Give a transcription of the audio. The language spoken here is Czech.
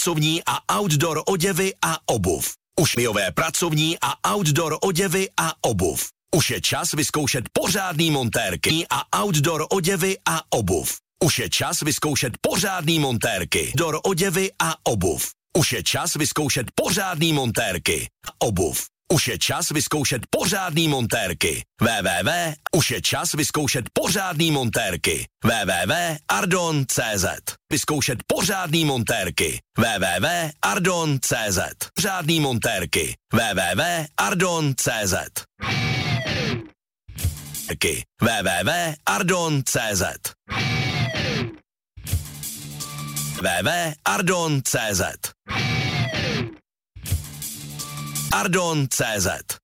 pracovní a outdoor oděvy a obuv. Ušmiové pracovní a outdoor oděvy a obuv. Už je čas vyzkoušet pořádný montérky a outdoor oděvy a obuv. Už je čas vyzkoušet pořádný montérky, outdoor oděvy a obuv. Už je čas vyzkoušet pořádný montérky a obuv. Už je čas vyzkoušet pořádný montérky. Už je čas vyzkoušet pořádný montérky. www.ardon.cz. Vyzkoušet pořádný montérky. www.ardon.cz. Pořádný montérky. www.ardon.cz. www.ardon.cz. www.ardon.cz. Ardon.cz.